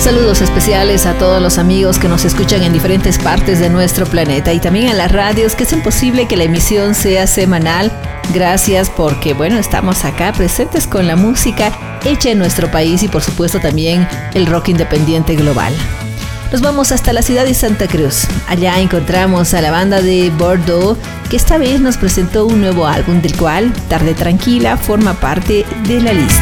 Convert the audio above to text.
Saludos especiales a todos los amigos que nos escuchan en diferentes partes de nuestro planeta y también a las radios que hacen posible que la emisión sea semanal. Gracias porque, estamos acá presentes con la música hecha en nuestro país y por supuesto también el rock independiente global. Nos vamos hasta la ciudad de Santa Cruz. Allá encontramos a la banda de Bordeaux, que esta vez nos presentó un nuevo álbum del cual Tarde Tranquila forma parte de la lista.